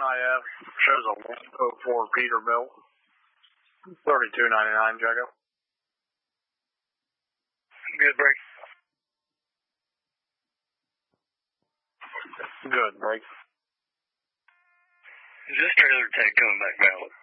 NIF shows a 104 Peterbilt. 32.99, Jago. Good break. Good break. Is this trailer tag coming back valid?